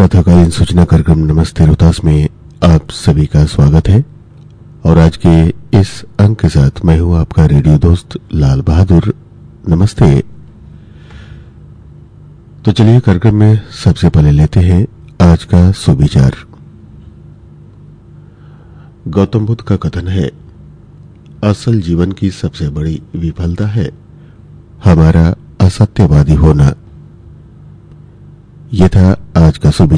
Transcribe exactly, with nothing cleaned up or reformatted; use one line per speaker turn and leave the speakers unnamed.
प्रातःकालीन सूचना कार्यक्रम नमस्ते रोहतास में आप सभी का स्वागत है। और आज के इस अंक के साथ मैं हूं आपका रेडियो दोस्त लाल बहादुर। नमस्ते। तो चलिए कार्यक्रम में सबसे पहले लेते हैं आज का सुविचार। गौतम बुद्ध का कथन है, असल जीवन की सबसे बड़ी विफलता है हमारा असत्यवादी होना। यह था आज का सुविचार।